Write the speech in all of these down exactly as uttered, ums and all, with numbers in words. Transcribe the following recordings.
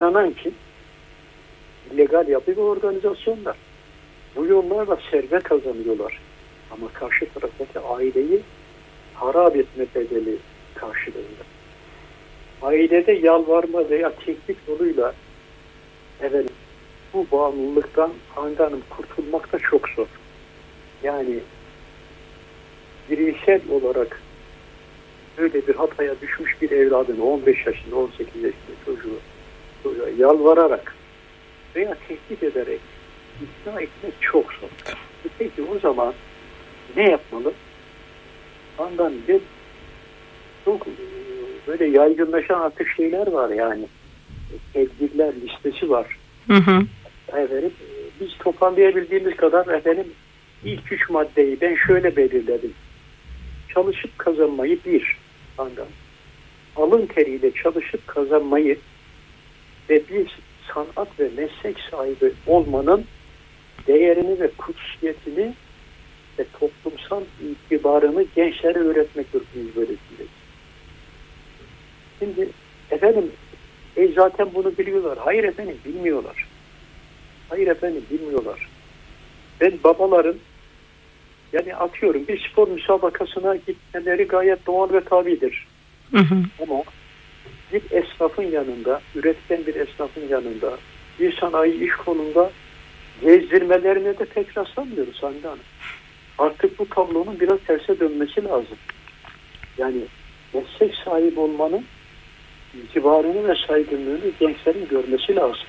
İnanan ki illegal yapı ve organizasyonlar. Bu yollarla servet kazanıyorlar. Ama karşı taraftaki aileyi harap etme bedeli karşılığında. Ailede yalvarma veya tehdit yoluyla efendim, bu bağımlılıktan Hande Hanım kurtulmak da çok zor. Yani bireysel olarak böyle bir hataya düşmüş bir evladını on beş yaşında, on sekiz yaşında çocuğu çocuğa yalvararak veya tehdit ederek ikna etmek çok zor. Peki o zaman ne yapmalı? Hande Hanım bir çok böyle yaygınlaşan artık şeyler var yani. Tedbirler listesi var. Hı hı. Efendim, biz toparlayabildiğimiz kadar efendim ilk üç maddeyi ben şöyle belirledim. Çalışıp kazanmayı bir, Hande Hanım. Alın teriyle çalışıp kazanmayı ve bir sanat ve meslek sahibi olmanın değerini ve kutsiyetini ve toplumsal itibarını gençlere öğretmektir biz böylesindeyiz. Şimdi efendim e zaten bunu biliyorlar. Hayır efendim bilmiyorlar. Hayır efendim bilmiyorlar. Ben babaların yani atıyorum bir spor müsabakasına gitmeleri gayet doğal ve tabidir. Hı hı. Ama bir esnafın yanında, üreten bir esnafın yanında, bir sanayi iş konumunda gezdirmelerine de pek rastlamıyoruz Hande Hanım. Artık bu tablonun biraz terse dönmesi lazım. Yani meslek sahibi olmanın itibarını ve saygınlığını gençlerin görmesi lazım.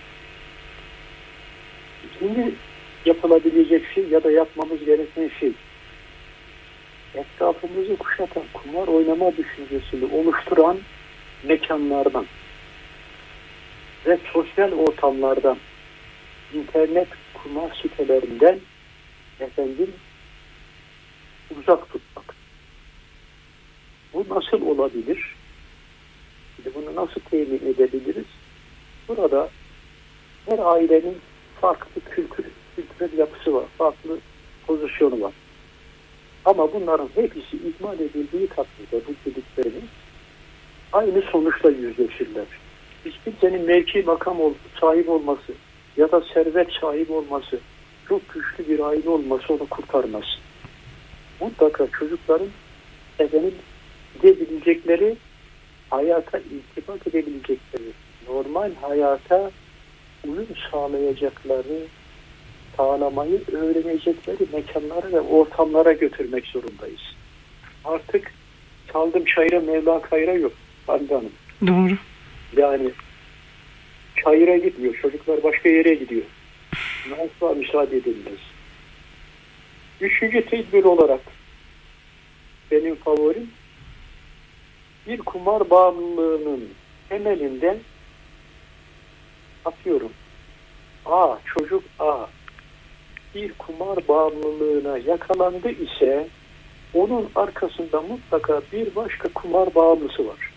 Şimdi yapılabilecek şey ya da yapmamız gereken şey etrafımızı kuşatan kumar oynama düşüncesini oluşturan mekanlardan ve sosyal ortamlardan, internet kumar sitelerinden efendim uzak tutmak. Bu nasıl olabilir? Şimdi bunu nasıl temin edebiliriz? Burada her ailenin farklı kültür, kültürel yapısı var, farklı pozisyonu var. Ama bunların hepsi ihmal edildiği takdirde bu dediklerimiz aynı sonuçla yüzleşirler. Hiç kimsenin mevki makam ol, sahip olması ya da servet sahibi olması, çok güçlü bir aile olması onu kurtarmaz. Mutlaka çocukların efendim gidebilecekleri, hayata iltifat edebilecekleri, normal hayata uyum sağlayacakları, sağlamayı öğrenecekleri mekanlara ve ortamlara götürmek zorundayız. Artık çaldım çayıra Mevla kayra yok Hande Hanım. Doğru. Yani çayıra gitmiyor. Çocuklar başka yere gidiyor. Asla müsaade edilmez. Üçüncü tedbir olarak benim favorim bir kumar bağımlılığının temelinden atıyorum. A, çocuk A bir kumar bağımlılığına yakalandı ise onun arkasında mutlaka bir başka kumar bağımlısı var.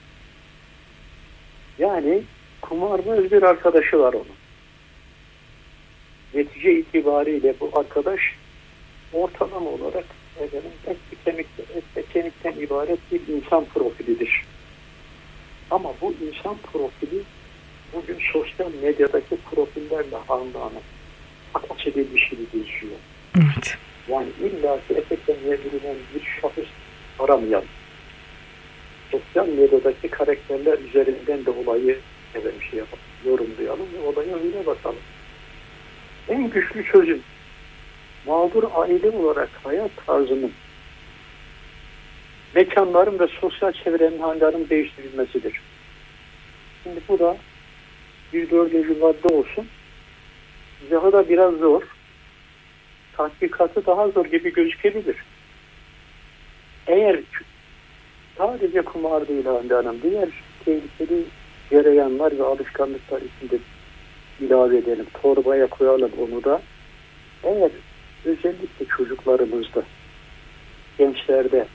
Yani kumarbaz bir arkadaşı var onun. Netice itibariyle bu arkadaş ortalama olarak efendim, et ve kemikten, et ve kemikten ibaret bir insan profilidir. Ama bu insan profili bugün sosyal medyadaki profillerle anlamı ataç edilmiş gibi geçiyor. Evet. Yani illa ki efekten verilen bir şahıs aramayalım. Sosyal medyadaki karakterler üzerinden de olayı evet, bir şey yapalım, yorumlayalım ve olaya öyle bakalım. En güçlü çözüm mağdur aile olarak hayat tarzının, mekanların ve sosyal çevrenin hangarının değiştirilmesidir. Şimdi bu da bir dördüncü madde olsun. Daha da biraz zor. Tatbikatı daha zor gibi gözükebilir. Eğer sadece kumar değil Hande Hanım, diğer tehlikeli cereyanlar ve alışkanlıklar içinde ilave edelim. Torbaya koyalım onu da. Eğer özellikle çocuklarımızda, gençlerde